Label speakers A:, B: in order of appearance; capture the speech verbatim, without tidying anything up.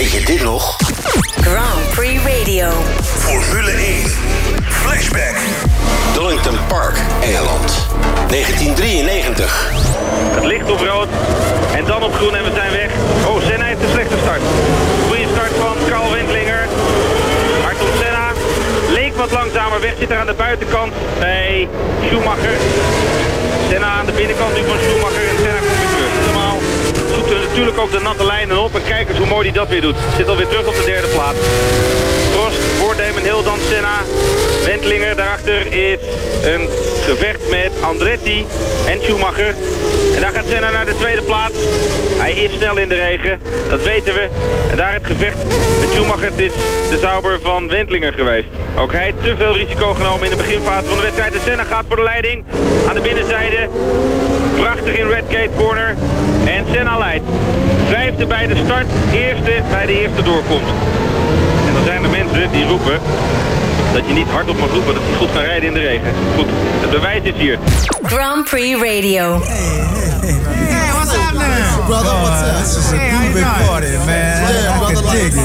A: Weet je dit nog?
B: Grand Prix Radio.
A: Formule één. Flashback. Donington Park, Engeland. negentien drieënnegentig.
C: Het licht op rood. En dan op groen en we zijn weg. Oh, Senna heeft een slechte start. Goeie start van Carl Wendlinger. Ayrton Senna. Leek wat langzamer weg. Zit er aan de buitenkant bij Schumacher. Senna aan de binnenkant nu van Schumacher. En Senna komt weer terug. Helemaal. Zoekt er natuurlijk ook de natte lijnen op. En kijk eens hoe mooi hij dat weer doet. Zit alweer terug op de derde plaats. Prost voor Damon Hill, dan Senna. Wendlinger, daarachter is een gevecht met Andretti en Schumacher. En daar gaat Senna naar de tweede plaats. Hij is snel in de regen, dat weten we. En daar het gevecht met Schumacher, het is de Sauber van Wendlinger geweest. Ook hij te veel risico genomen in de beginfase van de wedstrijd. En Senna gaat voor de leiding aan de binnenzijde. Prachtig in Redgate Corner. En Senna leidt. Vijfde bij de start, eerste bij de eerste doorkomst. En dan zijn er mensen die roepen dat je niet hardop mag roepen dat hij goed kan rijden in de regen. Goed, het bewijs is hier.
B: Grand Prix Radio.
D: Hey, hey, hey. Hey, what's happening?
E: Brother, what's up?
D: This is a
E: Hey,
D: pretty big
E: doing?
D: party, man.
E: Yeah,
D: I
E: brother,
D: can
E: like,
D: dig